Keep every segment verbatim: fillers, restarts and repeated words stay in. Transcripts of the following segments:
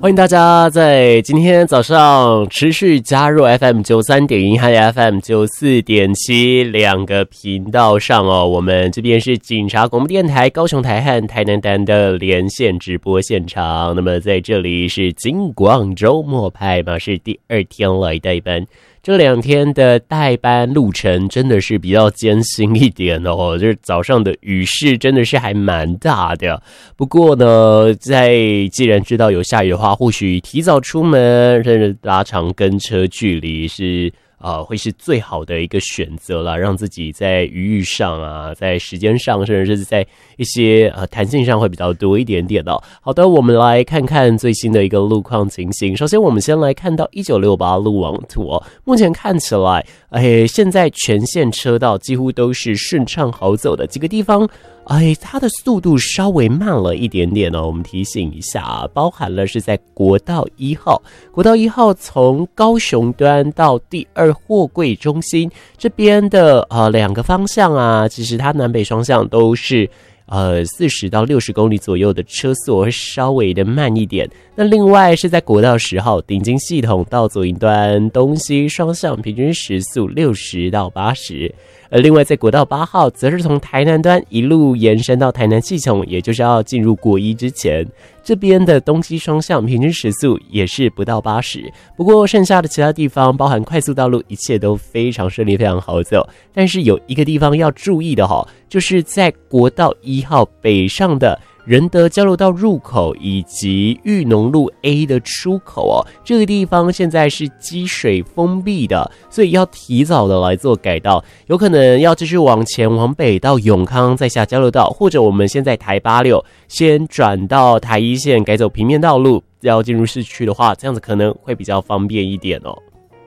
欢迎大家在今天早上持续加入 F M 九十三点一 和 F M 九十四点七两个频道上哦。我们这边是警察广播电台高雄台和台南单的连线直播现场。那么在这里是金广周末派嘛，是第二天来代班。这两天的代班路程真的是比较艰辛一点哦，就是早上的雨势真的是还蛮大的。不过呢，在既然知道有下雨的话，或许提早出门，甚至拉长跟车距离是呃，会是最好的一个选择啦，让自己在余裕上啊，在时间上，甚至是在一些呃弹性上会比较多一点点哦。好的，我们来看看最新的一个路况情形。首先，我们先来看到一九六八路网图哦，目前看起来，哎，现在全线车道几乎都是顺畅好走的，几个地方。哎，它的速度稍微慢了一点点哦。我们提醒一下啊，包含了是在国道一号，国道一号从高雄端到第二货柜中心这边的呃两个方向啊，其实它南北双向都是呃四十到六十公里左右的车速会稍微的慢一点。那另外是在国道十号顶金系统到左营端东西双向平均时速六十到八十。而另外在国道八号则是从台南端一路延伸到台南系统，也就是要进入国一之前，这边的东西双向平均时速也是不到八十。不过剩下的其他地方包含快速道路一切都非常顺利，非常好走。但是有一个地方要注意的齁，就是在国道一号北上的仁德交流道入口以及裕农路 A 的出口哦，这个地方现在是积水封闭的，所以要提早的来做改道，有可能要继续往前往北到永康再下交流道，或者我们现在台八六先转到台一线改走平面道路，要进入市区的话，这样子可能会比较方便一点哦。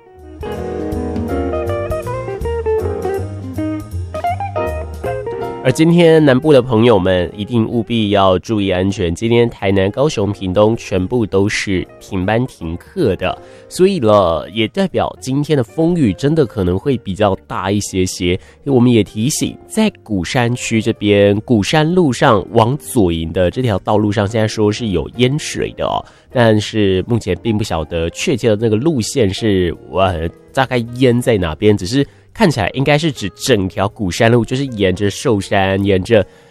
而今天南部的朋友们一定务必要注意安全，今天台南、高雄、屏东全部都是停班停课的，所以了也代表今天的风雨真的可能会比较大一些些。我们也提醒，在鼓山区这边鼓山路上往左营的这条道路上，现在说是有淹水的哦，但是目前并不晓得确切的那个路线是呃大概淹在哪边，只是看起来应该是指整条鼓山路，就是沿着寿山，沿着